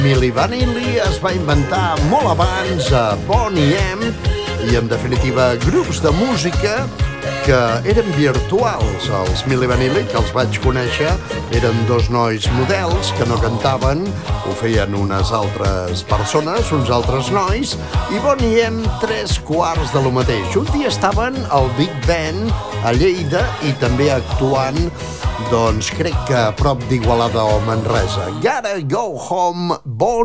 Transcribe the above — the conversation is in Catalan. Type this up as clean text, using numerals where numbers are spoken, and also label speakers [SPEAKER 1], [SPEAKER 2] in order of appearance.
[SPEAKER 1] Milli Vanilli es va inventar molt abans a Boney M i, en definitiva, grups de música que eren virtuals. Els Milli Vanilli, que els vaig conèixer, eren dos nois models que no cantaven, ho feien unes altres persones, uns altres nois, i Boney M, 3/4 de lo mateix. Un dia estaven al Big Ben a Lleida i també actuant, doncs crec que a prop d'Igualada o Manresa. Gotta Go Home,